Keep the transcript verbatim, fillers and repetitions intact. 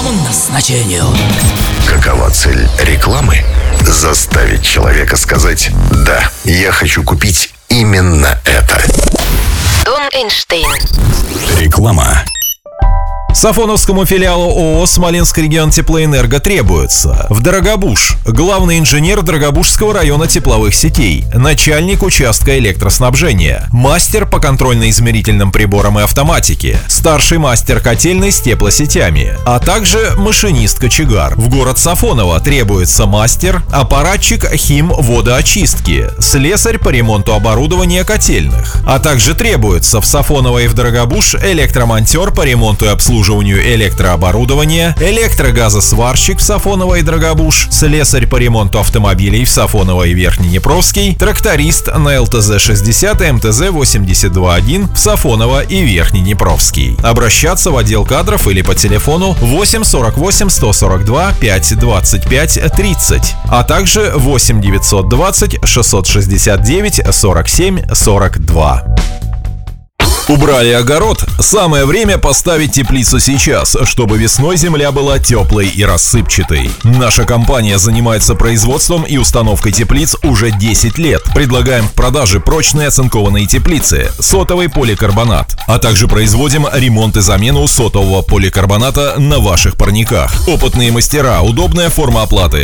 прямому назначению. Какова цель рекламы? Заставить человека сказать: да, я хочу купить именно это. Дон Эйнштейн. Реклама. Сафоновскому филиалу ООО «Смоленский регион теплоэнерго» требуется: в Дорогобуж – главный инженер Дорогобужского района тепловых сетей, начальник участка электроснабжения, мастер по контрольно-измерительным приборам и автоматике, старший мастер котельной с теплосетями, а также машинист-кочегар. В город Сафоново требуется мастер, аппаратчик хим-водоочистки, слесарь по ремонту оборудования котельных, а также требуется в Сафоново и в Дорогобуж электромонтер по ремонту и обслуживанию электрооборудования, электрогазосварщик в Сафоново и Дорогобуж, слесарь по ремонту автомобилей в Сафоново и Верхнеднепровский, тракторист на эл тэ зэ шестьдесят и эм тэ зэ восемьдесят два один в Сафоново и Верхнеднепровский. Обращаться в отдел кадров или по телефону восемь сорок восемь сто сорок два пять двадцать пять тридцать, а также восемь девятьсот двадцать шестьсот шестьдесят девять сорок семь сорок два. Убрали огород? Самое время поставить теплицу сейчас, чтобы весной земля была теплой и рассыпчатой. Наша компания занимается производством и установкой теплиц уже десять лет. Предлагаем в продаже прочные оцинкованные теплицы, сотовый поликарбонат, а также производим ремонт и замену сотового поликарбоната на ваших парниках. Опытные мастера, удобная форма оплаты.